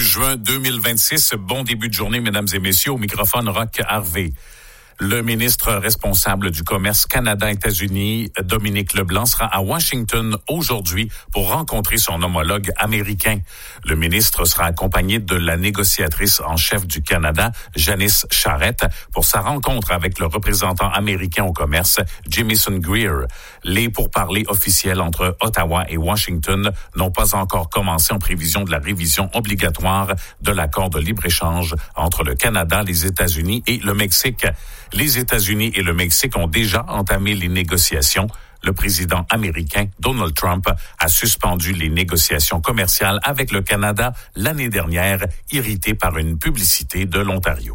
juin 2026. Bon début de journée, mesdames et messieurs. Au microphone, Roch Harvey. Le ministre responsable du commerce Canada-États-Unis, Dominique Leblanc, sera à Washington aujourd'hui pour rencontrer son homologue américain. Le ministre sera accompagné de la négociatrice en chef du Canada, Janice Charette, pour sa rencontre avec le représentant américain au commerce, Jamieson Greer. Les pourparlers officiels entre Ottawa et Washington n'ont pas encore commencé en prévision de la révision obligatoire de l'accord de libre-échange entre le Canada, les États-Unis et le Mexique. Les États-Unis et le Mexique ont déjà entamé les négociations. Le président américain, Donald Trump, a suspendu les négociations commerciales avec le Canada l'année dernière, irrité par une publicité de l'Ontario.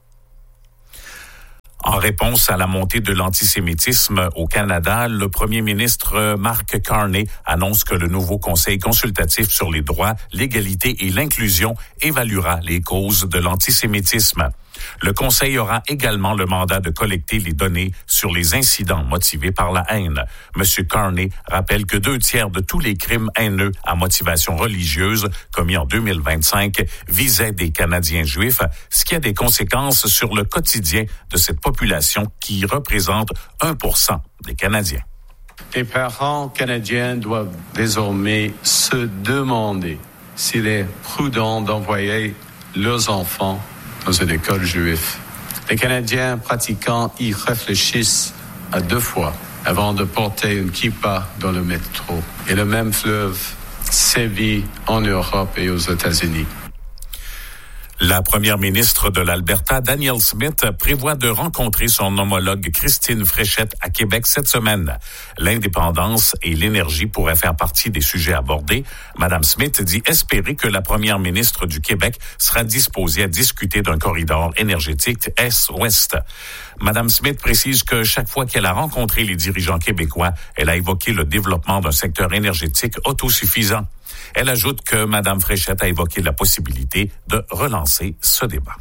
En réponse à la montée de l'antisémitisme au Canada, le premier ministre Mark Carney annonce que le nouveau Conseil consultatif sur les droits, l'égalité et l'inclusion évaluera les causes de l'antisémitisme. Le Conseil aura également le mandat de collecter les données sur les incidents motivés par la haine. M. Carney rappelle que 2/3 de tous les crimes haineux à motivation religieuse commis en 2025 visaient des Canadiens juifs, ce qui a des conséquences sur le quotidien de cette population qui représente 1% des Canadiens. Les parents canadiens doivent désormais se demander s'il est prudent d'envoyer leurs enfants dans une école juive. Les Canadiens pratiquants y réfléchissent à 2 fois avant de porter une kippa dans le métro. Et le même fleuve sévit en Europe et aux États-Unis. La première ministre de l'Alberta, Danielle Smith, prévoit de rencontrer son homologue Christine Fréchette à Québec cette semaine. L'indépendance et l'énergie pourraient faire partie des sujets abordés. Madame Smith dit espérer que la première ministre du Québec sera disposée à discuter d'un corridor énergétique Est-Ouest. Madame Smith précise que chaque fois qu'elle a rencontré les dirigeants québécois, elle a évoqué le développement d'un secteur énergétique autosuffisant. Elle ajoute que Mme Fréchette a évoqué la possibilité de relancer ce débat.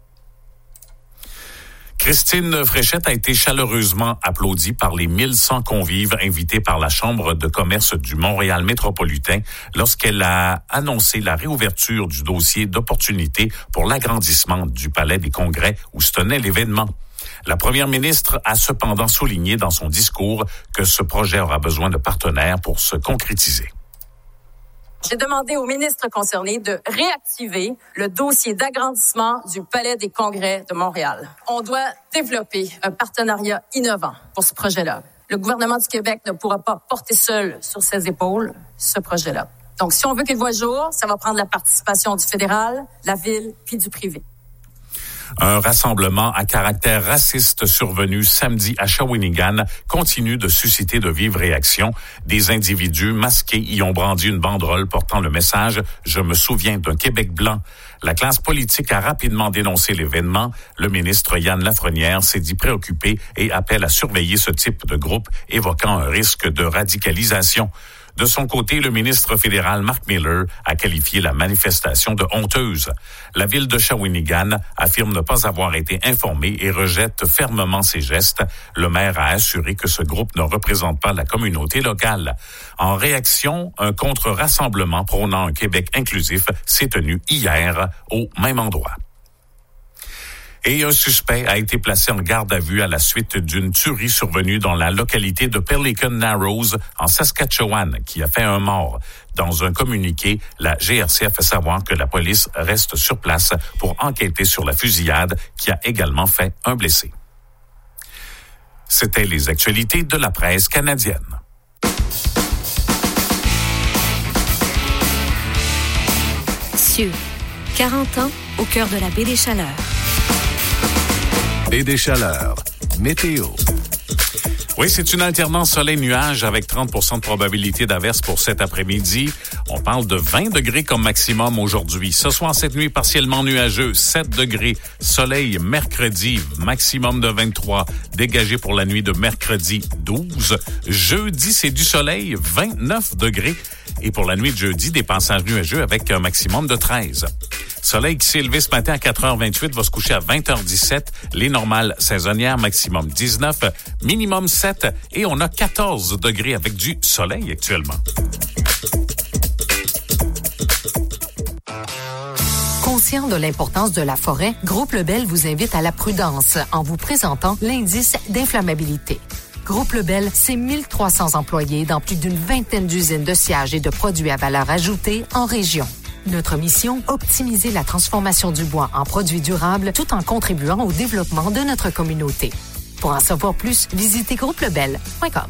Christine Fréchette a été chaleureusement applaudie par les 1100 convives invités par la Chambre de commerce du Montréal métropolitain lorsqu'elle a annoncé la réouverture du dossier d'opportunité pour l'agrandissement du Palais des Congrès où se tenait l'événement. La première ministre a cependant souligné dans son discours que ce projet aura besoin de partenaires pour se concrétiser. J'ai demandé au ministre concerné de réactiver le dossier d'agrandissement du Palais des Congrès de Montréal. On doit développer un partenariat innovant pour ce projet-là. Le gouvernement du Québec ne pourra pas porter seul sur ses épaules ce projet-là. Donc, si on veut qu'il voie jour, ça va prendre la participation du fédéral, de la ville, puis du privé. Un rassemblement à caractère raciste survenu samedi à Shawinigan continue de susciter de vives réactions. Des individus masqués y ont brandi une banderole portant le message « Je me souviens d'un Québec blanc ». La classe politique a rapidement dénoncé l'événement. Le ministre Yann Lafrenière s'est dit préoccupé et appelle à surveiller ce type de groupe, évoquant un risque de radicalisation. De son côté, le ministre fédéral Mark Miller a qualifié la manifestation de honteuse. La ville de Shawinigan affirme ne pas avoir été informée et rejette fermement ces gestes. Le maire a assuré que ce groupe ne représente pas la communauté locale. En réaction, un contre-rassemblement prônant un Québec inclusif s'est tenu hier au même endroit. Et un suspect a été placé en garde à vue à la suite d'une tuerie survenue dans la localité de Pelican Narrows, en Saskatchewan, qui a fait un mort. Dans un communiqué, la GRC a fait savoir que la police reste sur place pour enquêter sur la fusillade qui a également fait un blessé. C'était les actualités de la presse canadienne. Cieux, 40 ans au cœur de la baie des Chaleurs. Baie des Chaleurs, météo. Oui, c'est une alternance soleil-nuage avec 30% de probabilité d'averse pour cet après-midi. On parle de 20 degrés comme maximum aujourd'hui. Ce soir, cette nuit, partiellement nuageux, 7 degrés. Soleil mercredi, maximum de 23. Dégagé pour la nuit de mercredi, 12. Jeudi, c'est du soleil, 29 degrés. Et pour la nuit de jeudi, des passages nuageux avec un maximum de 13. Soleil qui s'est élevé ce matin à 4h28 va se coucher à 20h17. Les normales saisonnières, maximum 19, minimum 7. Et on a 14 degrés avec du soleil actuellement. Conscient de l'importance de la forêt, Groupe Lebel vous invite à la prudence en vous présentant l'indice d'inflammabilité. Groupe Lebel, c'est 1300 employés dans plus d'une vingtaine d'usines de sciage et de produits à valeur ajoutée en région. Notre mission, optimiser la transformation du bois en produits durables tout en contribuant au développement de notre communauté. Pour en savoir plus, visitez groupelebel.com.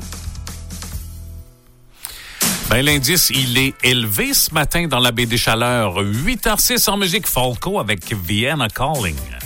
L'indice, il est élevé ce matin dans la baie des Chaleurs. 8h06 en musique Falco avec Vienna Calling.